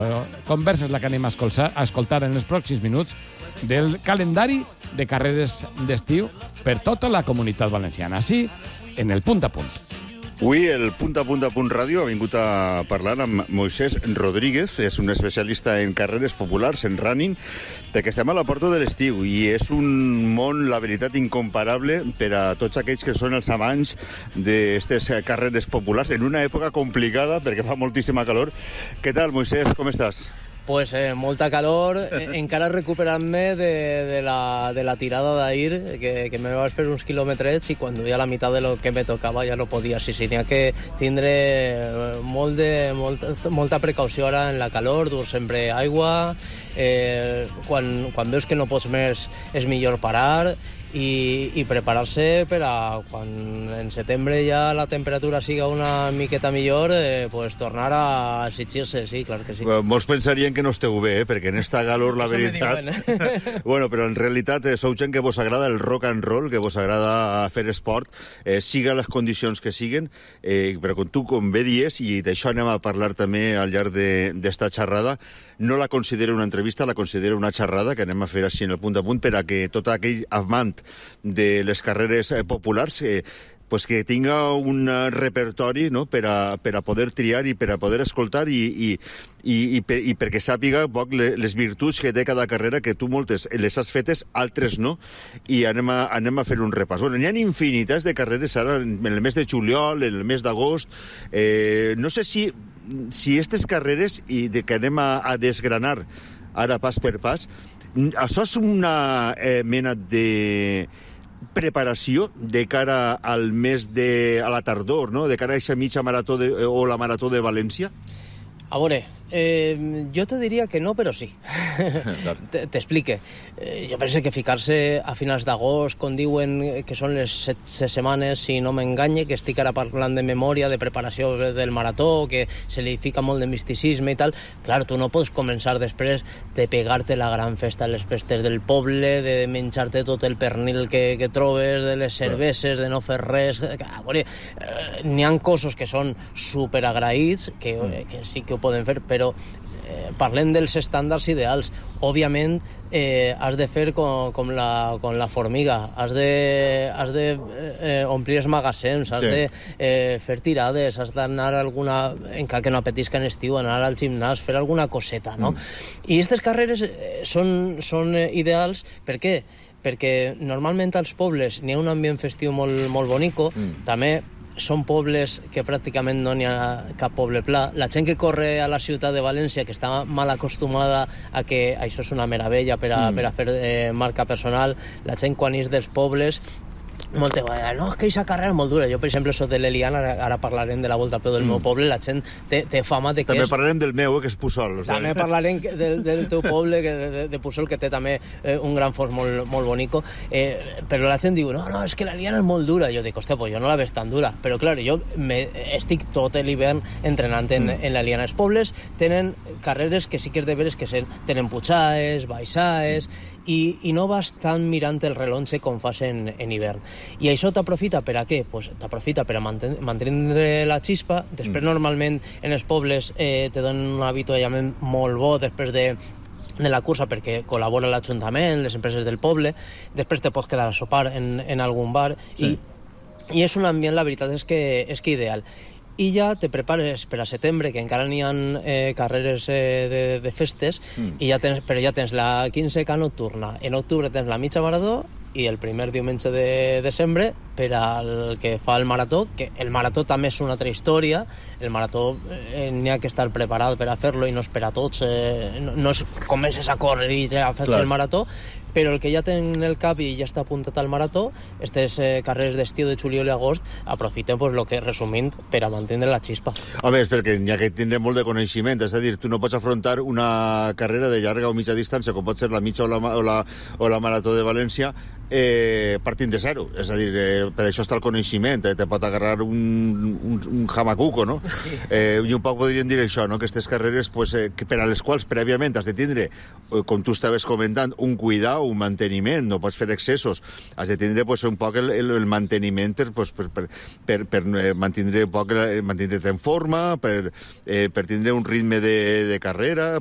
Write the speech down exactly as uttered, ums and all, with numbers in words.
Conversa és la que anem a escoltar, a escoltar en els pròxims minuts del calendari de carreres d'estiu per tota la comunitat valenciana. Així, en el Punt a Punt. Avui el Punt a Punt a Punt Ràdio ha vingut a parlar amb Moisés Rodríguez, és un especialista en carreres populars, en running, perquè estem a la porta de l'estiu i és un món, la veritat, incomparable per a tots aquells que són els amants d'aquestes carreres populars en una època complicada perquè fa moltíssima calor. Què tal, Moisés? Com estàs? Pues eh, molta calor, eh, encara recuperant-me de, de, la, de la tirada d'ahir, que, que me vaig fer uns quilòmetres i quan duia la meitat de lo que me tocava ja no podia. Sí, sí, n'hi ha que tindre molt de, molt, molta precaució ara en la calor, dur sempre aigua, eh, quan, quan veus que no pots més és millor parar, i, i preparar-se per a quan en setembre ja la temperatura siga una miqueta millor, eh, pues tornar a exigir-se, sí, clar que sí. Bueno, molts pensarien que no esteu bé, eh, perquè en esta calor, la veritat... bueno, però en realitat eh, sou gent que vos agrada el rock and roll, que vos agrada fer esport, eh, siga les condicions que siguen, eh, però com tu com bé dies, i d'això anem a parlar també al llarg d'esta xerrada, no la considero una entrevista, la considero una xerrada que anem a fer així en el Punt a Punt per a que tot aquell amant de les carreres populars eh, pues que tinga un repertori, no?, per a, per a poder triar i per a poder escoltar i, i, i, i, per, i perquè sàpiga poc les virtuts que té cada carrera, que tu moltes les has fetes, altres no, i anem a, anem a fer un repàs. Bueno, n'hi ha infinitats de carreres ara en el mes de juliol, en el mes d'agost. Eh, no sé si, si aquestes carreres, i de que anem a, a desgranar ara pas per pas, això és una eh, mena de preparació de cara al mes de... a la tardor, no?, de cara a aquesta mitja marató de, o la marató de València? A veure, eh, jo te diria que no, però sí. T'explique. Eh, jo penso que ficar-se a finals d'agost, quan diuen que són les set setmanes, si no m'enganye, que estic ara parlant de memòria, de preparació del marató, que se li fica molt de misticisme i tal, clar, tu no pots començar després de pegar-te la gran festa, les festes del poble, de menjar-te tot el pernil que, que trobes, de les cerveses, de no fer res... A veure, eh, n'hi ha cossos que són superagraïts, que, que sí que ho poden fer, però eh, parlem dels estàndards ideals. Òbviament, eh, has de fer com, com, la, com la formiga, has de, has de eh, omplir els magatzems, has sí. de eh, fer tirades, has d'anar a alguna, encara que no apetisca en estiu, anar al gimnàs, fer alguna coseta, no? Mm. I aquestes carreres eh, són, són eh, ideals, per què? Perquè normalment als pobles n'hi ha un ambient festiu molt, molt bonico, mm. també són pobles que pràcticament no n'hi ha cap poble pla. La gent que corre a la ciutat de València, que està mal acostumada a que això és una meravella per a, mm. per a fer eh, marca personal, la gent quan és dels pobles molt te va dir, no, és que aquesta carrera és molt dura. Jo, per exemple, soc de l'Eliana, ara, ara parlarem de la Volta a peu del mm. meu poble, la gent té, té fama de que també és... També parlarem del meu, eh, que és Puçol. També parlarem del, del teu poble, que de, de Puçol, que té també eh, un gran fons molt, molt bonico, eh, però la gent diu, no, no, és que l'Eliana és molt dura. Jo dic, hòstia, pues jo no la veig tan dura. Però, clar, jo me, estic tot l'hivern entrenant en, mm. en l'Eliana. Els pobles tenen carreres que sí que és de veres que se, tenen pujades, baixades, i, i no vas tan mirant el rellotge com fas en, en hivern. I això t'aprofita per a què? Pues t'aprofita per a manten mantenir la xispa. Després, mm. normalment, en els pobles eh, te donen un avituallament molt bo després de de la cursa perquè col·labora l'Ajuntament, les empreses del poble. Després te pots quedar a sopar en, en algun bar. Sí. I, i és un ambient, la veritat és que, és que ideal. I ja te prepares per a setembre, que encara n'hi ha eh, carreres eh, de, de festes, mm. i ja tens, però ja tens la quinze K nocturna. En octubre tens la mitja marató i el primer diumenge de desembre per al que fa el marató, que el marató també és una altra història. El marató eh, n'hi ha que estar preparat per a fer-lo i no és per a tots. Eh, no, no és comences a córrer i ja fas el marató, però el que ja té en el cap i ja està apuntat al marató, aquestes eh, carreres d'estiu de juliol i agost, aprofiten, pues, lo que, resumint, per a mantenir la xispa. Home, és perquè n'hi ha que tindre molt de coneixement, és a dir, tu no pots afrontar una carrera de llarga o mitja distància, com pot ser la mitja o la, o la, o la marató de València, eh, partint de zero. És a dir, eh, per això està el coneixement, eh? Te pot agarrar un, un, un jamacuco, no? Sí. Eh, I un poc podríem dir això, no? Que aquestes carreres, pues, eh, que per a les quals prèviament has de tindre, eh, com tu estaves comentant, un cuidar, un manteniment, no pots fer excessos, has de tindre pues, un poc el, el, el manteniment per, pues, per, per, per, per mantenir un poc, mantenir-te en forma, per, eh, per tindre un ritme de, de carrera,